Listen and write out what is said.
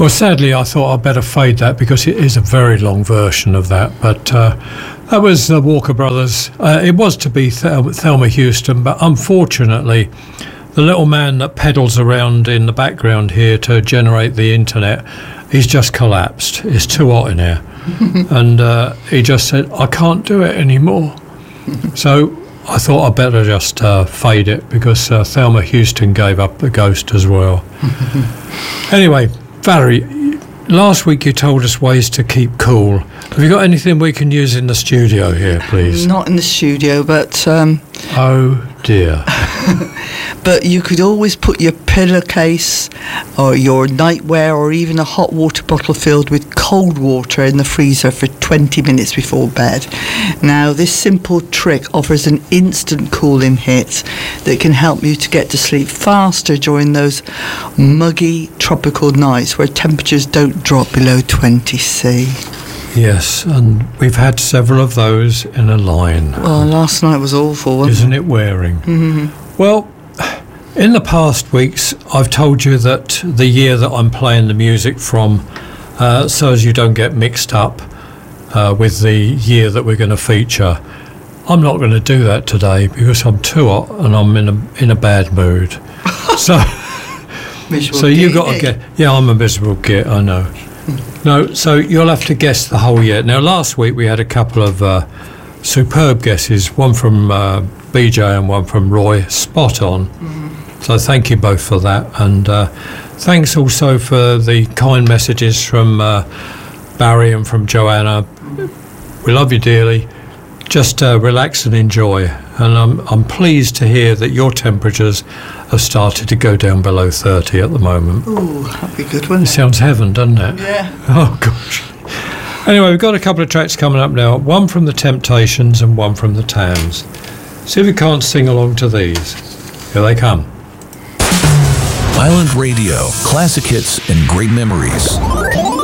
Well, sadly, I thought I'd better fade that because it is a very long version of that. But that was the Walker Brothers. It was to be Thelma Houston, but unfortunately, the little man that pedals around in the background here to generate the internet, he's just collapsed. It's too hot in here. And he just said, I can't do it anymore. So I thought I'd better just fade it because Thelma Houston gave up the ghost as well. Anyway, Valerie, last week you told us ways to keep cool. Have you got anything we can use in the studio here, please? Not in the studio, but... Oh, dear. But you could always put your pillowcase or your nightwear or even a hot water bottle filled with cold water in the freezer for 20 minutes before bed. Now, this simple trick offers an instant cooling hit that can help you to get to sleep faster during those muggy tropical nights where temperatures don't drop below 20°C. Yes, and we've had several of those in a line. Well, last night was awful, wasn't it? Isn't it wearing? Mm-hmm. Well, in the past weeks, I've told you that the year that I'm playing the music from, so as you don't get mixed up with the year that we're going to feature, I'm not going to do that today because I'm too hot and I'm in a bad mood. So you got to get... Yeah, I'm a miserable git, I know. No, so you'll have to guess the whole year. Now, last week we had a couple of superb guesses, one from BJ and one from Roy, spot on. Mm-hmm. So thank you both for that. And thanks also for the kind messages from Barry and from Joanna. We love you dearly. Just relax and enjoy. And I'm pleased to hear that your temperatures have started to go down below 30 at the moment. Ooh, that'd be good, wouldn't it? Sounds heaven, doesn't it? Yeah. Oh, gosh. Anyway, we've got a couple of tracks coming up now. One from the Temptations and one from the Tams. See if you can't sing along to these. Here they come. Island Radio, classic hits and great memories.